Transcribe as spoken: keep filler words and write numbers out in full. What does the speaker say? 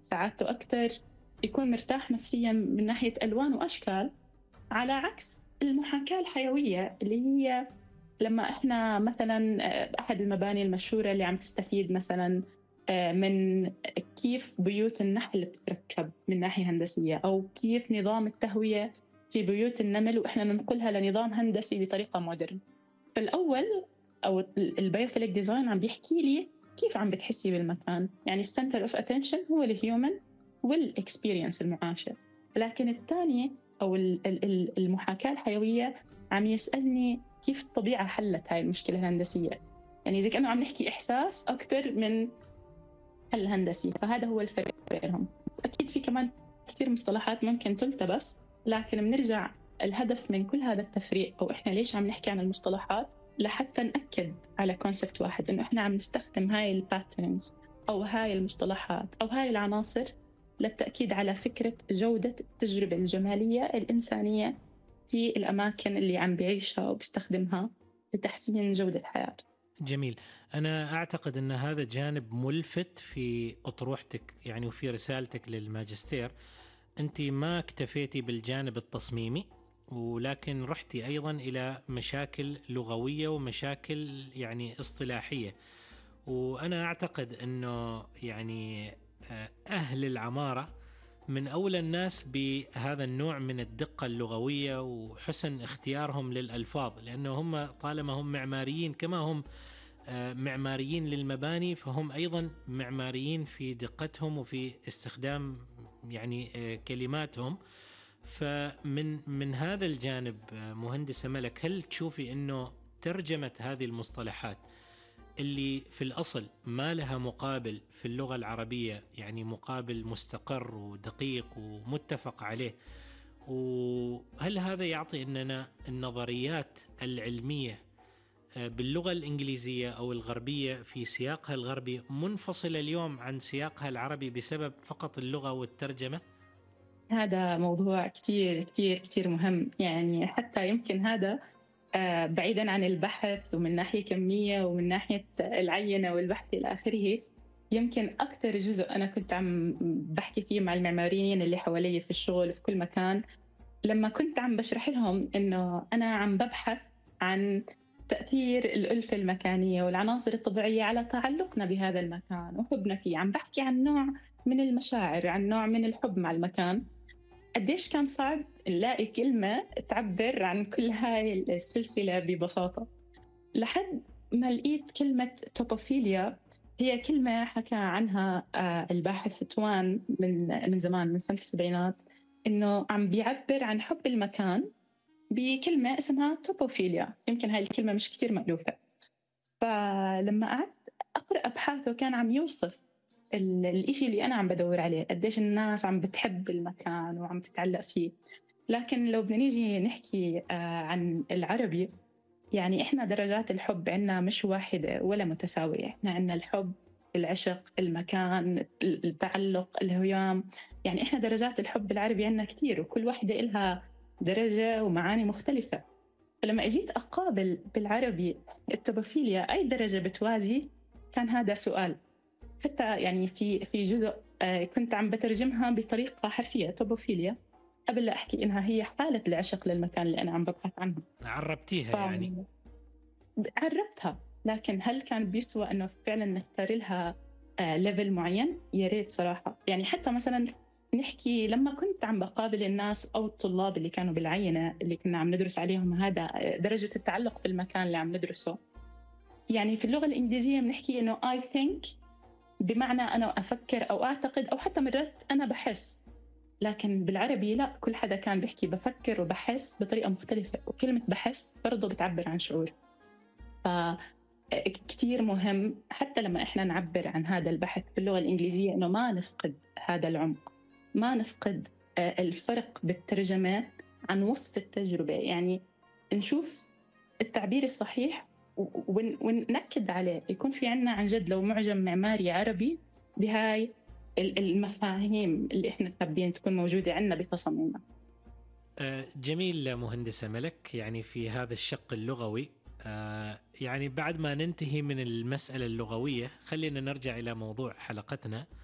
سعادته أكتر، يكون مرتاح نفسيًا من ناحية ألوان وأشكال، على عكس المحاكاة الحيوية اللي هي لمّا إحنا مثلًا آآ أحد المباني المشهورة اللي عم تستفيد مثلًا آآ من كيف بيوت النحل بتتركب من ناحية هندسية، أو كيف نظام التهوية في بيوت النمل وإحنا ننقلها لنظام هندسي بطريقة modern. فالأول أو ال الbiophilic design عم بيحكي لي كيف عم بتحسّي بالمكان، يعني الcenter of attention هو الhuman والexperience المعاشة، لكن التانية أو ال ال ال المحاكاة الحيوية عم يسألني كيف الطبيعة حلّت هاي المشكلة الهندسية، يعني زي كأنه عم نحكي إحساس أكتر من حل هندسي، فهذا هو الفرق بينهم. وأكيد في كمان كتير مصطلحات ممكن تلتبس، لكن بنرجع الهدف من كل هذا التفريق أو إحنا ليش عم نحكي عن المصطلحات لحتى نأكد على كونسبت واحد، إنه إحنا عم نستخدم هاي الباترنز أو هاي المصطلحات أو هاي العناصر للتأكيد على فكرة جودة التجربة الجمالية الإنسانية في الأماكن اللي عم بيعيشها وبيستخدمها لتحسين جودة حياته. جميل. أنا أعتقد أن هذا جانب ملفت في أطروحتك يعني وفي رسالتك للماجستير. أنت ما اكتفيتي بالجانب التصميمي، ولكن رحتي أيضا إلى مشاكل لغوية ومشاكل يعني اصطلاحية. وأنا أعتقد أنه يعني آه، أهل العمارة من أولى الناس بهذا النوع من الدقة اللغوية وحسن اختيارهم للألفاظ، لأنه هم طالما هم معماريين كما هم آه، معماريين للمباني، فهم أيضا معماريين في دقتهم وفي استخدام يعني آه، كلماتهم. فمن من هذا الجانب آه، مهندسة ملك، هل تشوفي أنه ترجمة هذه المصطلحات اللي في الأصل ما لها مقابل في اللغة العربية، يعني مقابل مستقر ودقيق ومتفق عليه، وهل هذا يعطي أننا النظريات العلمية باللغة الإنجليزية أو الغربية في سياقها الغربي منفصلة اليوم عن سياقها العربي بسبب فقط اللغة والترجمة؟ هذا موضوع كتير كتير كتير مهم، يعني حتى يمكن هذا آه، بعيدا عن البحث ومن ناحية كمية ومن ناحية العينة والبحث إلى آخره، يمكن أكثر جزء أنا كنت عم بحكي فيه مع المعماريين اللي حوالي في الشغل في كل مكان، لما كنت عم بشرح لهم إنه أنا عم ببحث عن تأثير الألفة المكانية والعناصر الطبيعية على تعلقنا بهذا المكان وحبنا فيه، عم بحكي عن نوع من المشاعر، عن نوع من الحب مع المكان. قديش كان صعب نلاقي كلمة تعبر عن كل هاي السلسلة ببساطة، لحد ما لقيت كلمة توبوفيليا. هي كلمة حكى عنها آه، الباحث توان من من زمان، من سنة السبعينات، إنه عم بيعبر عن حب المكان بكلمة اسمها توبوفيليا. يمكن هاي الكلمة مش كتير مألوفة، فلما قعدت أقرأ أبحاثه كان عم يوصف ال- الإشي اللي أنا عم بدور عليه، قديش الناس عم بتحب المكان وعم تتعلق فيه. لكن لو بدنا نيجي نحكي آه، عن العربي، يعني إحنا درجات الحب عنا مش واحدة ولا متساوية. إحنا عنا الحب، العشق، المكان، التعلق، الهيام. يعني إحنا درجات الحب العربي عنا كتير، وكل واحدة إلها درجة ومعاني مختلفة. فلما أجيت أقابل بالعربي التبوفيليا أي درجة بتوازي، كان هذا سؤال. حتى يعني في في جزء آه، كنت عم بترجمها بطريقة حرفية توبوفيليا قبل لا أحكي إنها هي حالة العشق للمكان اللي أنا عم ببحث عنه. عربتيها يعني؟ عرفتها، لكن هل كان بيسوى إنه فعلا نختار لها ليفل معين؟ يا ريت صراحة. يعني حتى مثلا نحكي لما كنت عم بقابل الناس أو الطلاب اللي كانوا بالعينة اللي كنا عم ندرس عليهم هذا آه، درجة التعلق في المكان اللي عم ندرسه، يعني في اللغة الإنجليزية بنحكي إنه I think، بمعنى أنا أفكر أو أعتقد أو حتى مرات أنا بحس. لكن بالعربي لا، كل حدا كان بيحكي بفكر وبحس بطريقة مختلفة، وكلمة بحس برضو بتعبر عن شعور. فكتير مهم حتى لما إحنا نعبر عن هذا البحث باللغة الإنجليزية إنه ما نفقد هذا العمق، ما نفقد آه، الفرق بالترجمة عن وصف التجربة. يعني نشوف التعبير الصحيح ون- ونأكد عليه، يكون في عنا عن جد لو معجم معماري عربي بهاي ال- المفاهيم اللي إحنا حابين تكون موجودة عنا بتصميمنا. آه، جميل مهندسة ملك. يعني في هذا الشق اللغوي آه، يعني بعد ما ننتهي من المسألة اللغوية، خلينا نرجع إلى موضوع حلقتنا.